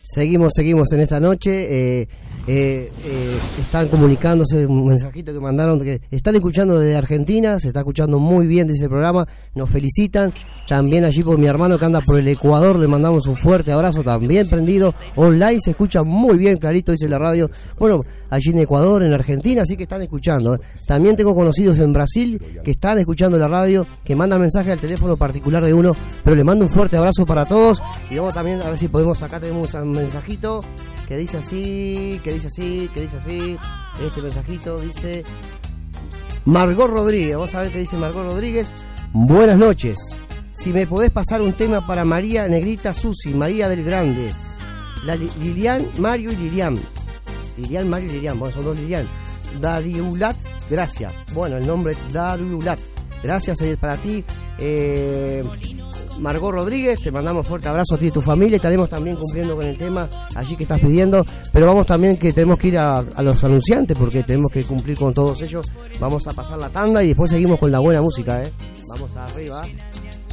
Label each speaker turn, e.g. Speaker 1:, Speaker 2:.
Speaker 1: Seguimos en esta noche. Están comunicándose un mensajito que mandaron que están escuchando desde Argentina, se está escuchando muy bien de ese programa, nos felicitan. También allí por mi hermano que anda por el Ecuador, le mandamos un fuerte abrazo, también prendido online, se escucha muy bien, clarito, dice la radio. Bueno, allí en Ecuador, en Argentina, así que están escuchando. También tengo conocidos en Brasil que están escuchando la radio, que mandan mensaje al teléfono particular de uno, pero le mando un fuerte abrazo para todos. Y vamos también a ver si podemos, acá tenemos un mensajito que dice así. Este mensajito dice Margot Rodríguez. Vamos a ver qué dice Margot Rodríguez. Buenas noches. Si me podés pasar un tema para María Negrita Susi, María del Grande, Lilian, Mario y Lilian. Lilian, Mario y Lilian. Bueno, son dos Lilian. Dariulat, gracias. Bueno, el nombre es Dariulat. Gracias, es para ti. Margot Rodríguez, te mandamos fuerte abrazo a ti y a tu familia. Estaremos también cumpliendo con el tema allí que estás pidiendo, pero vamos también que tenemos que ir a los anunciantes porque tenemos que cumplir con todos ellos. Vamos a pasar la tanda y después seguimos con la buena música, Vamos arriba.